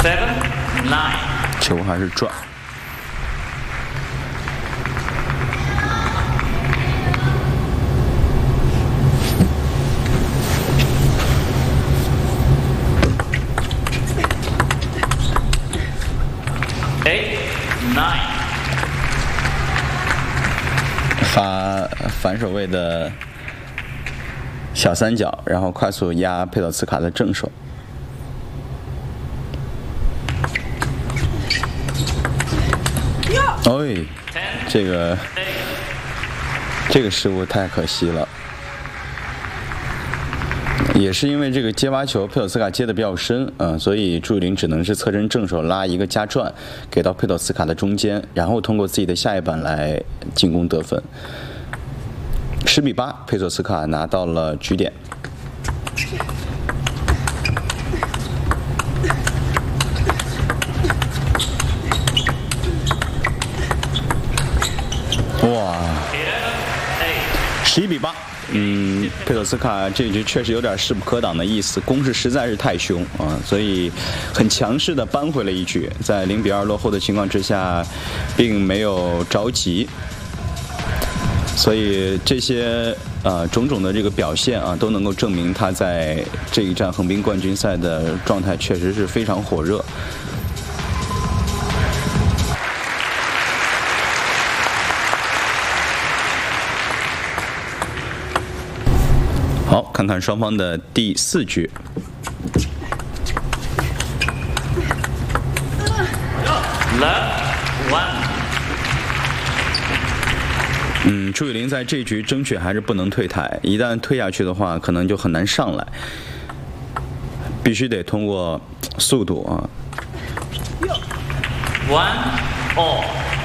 球还是转。发反手位的小三角，然后快速压佩托茨卡的正手。哎，这个失误太可惜了。也是因为这个接挖球，佩托茨卡接的比较深，所以朱雨玲只能是侧身正手拉一个加转，给到佩托茨卡的中间，然后通过自己的下一板来进攻得分。10比8，佩托茨卡拿到了局点。哇，11比8。佩托茨卡这一局确实有点势不可挡的意思，攻势实在是太凶啊，所以很强势的扳回了一局，在0比2落后的情况之下，并没有着急，所以这些种种的这个表现啊，都能够证明他在这一站横滨冠军赛的状态确实是非常火热。好，看看双方的第4局。朱雨玲在这一局争取还是不能退台，一旦退下去的话，可能就很难上来，必须得通过速度啊。1-all。